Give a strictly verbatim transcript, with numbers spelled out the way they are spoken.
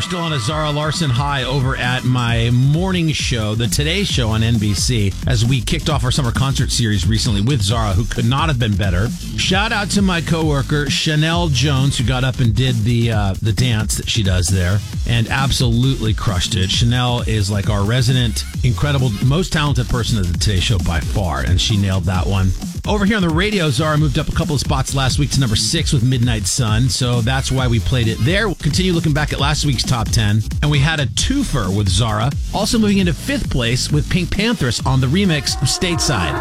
still on a Zara Larson high over at my morning show, the Today Show on N B C, as we kicked off our summer concert series recently with Zara, who could not have been better. Shout out to my coworker, Chanel Jones, who got up and did the uh, the dance that she does there and absolutely crushed it. Chanel is like our resident, incredible, most talented person at the Today Show by far, and she nailed that one. Over here on the radio, Zara moved up a couple of spots last week to number six with Midnight Sun, so that's why we played it there. We'll continue looking back at last week's top ten, and we had a twofer with Zara, also moving into fifth place with Pink Panthers on the remix of Stateside.